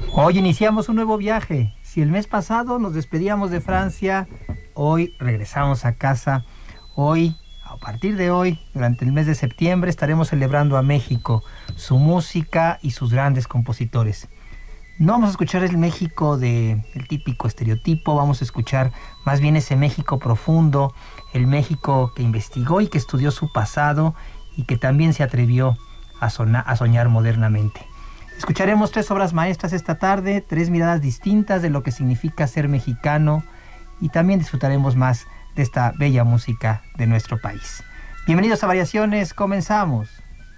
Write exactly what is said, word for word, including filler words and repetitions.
Hoy iniciamos un nuevo viaje. Si el mes pasado nos despedíamos de Francia, hoy regresamos a casa. Hoy, a partir de hoy, durante el mes de septiembre, estaremos celebrando a México, su música y sus grandes compositores. No vamos a escuchar el México del típico estereotipo, vamos a escuchar más bien ese México profundo, el México que investigó y que estudió su pasado y que también se atrevió a, sona- a soñar modernamente. Escucharemos tres obras maestras esta tarde, tres miradas distintas de lo que significa ser mexicano y también disfrutaremos más de esta bella música de nuestro país. Bienvenidos a Variaciones, comenzamos.